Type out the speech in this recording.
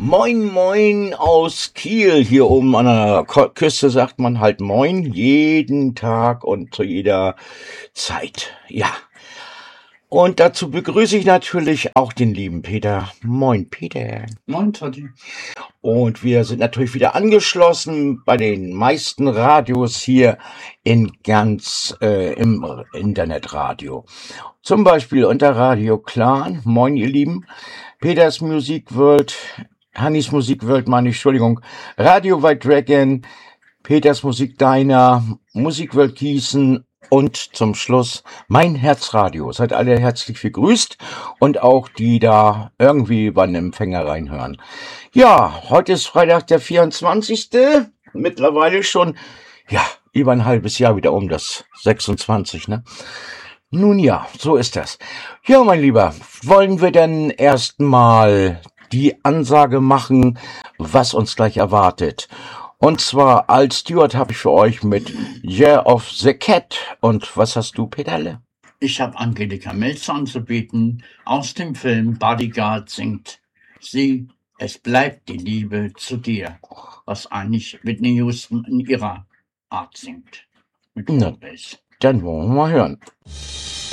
Moin, moin aus Kiel. Hier oben an der Küste sagt man halt moin, jeden Tag und zu jeder Zeit. Ja. Und dazu begrüße ich natürlich auch den lieben Peter. Moin, Peter. Moin, Totti. Und wir sind natürlich wieder angeschlossen bei den meisten Radios hier in ganz im Internetradio. Zum Beispiel unter Radio Clan. Moin, ihr Lieben. Peters Musikworld, Hannis Musikworld, meine Entschuldigung. Radio White Dragon, Peters Musik Diner, Musikworld Gießen und zum Schluss mein Herzradio. Seid alle herzlich begrüßt und auch die da irgendwie beim Empfänger reinhören. Ja, heute ist Freitag der 24. Mittlerweile schon, ja, über ein halbes Jahr wieder um das 26, ne? Nun ja, so ist das. Ja, mein Lieber, wollen wir denn erstmal die Ansage machen, was uns gleich erwartet? Und zwar als Steward habe ich für euch mit Year of the Cat. Und was hast du, Peterle? Ich habe Angelika Melzer anzubieten. Aus dem Film Bodyguard singt sie Es bleibt die Liebe zu dir, was eigentlich Whitney Houston in ihrer Art singt. Mit Na, Bass. dann wollen wir mal hören.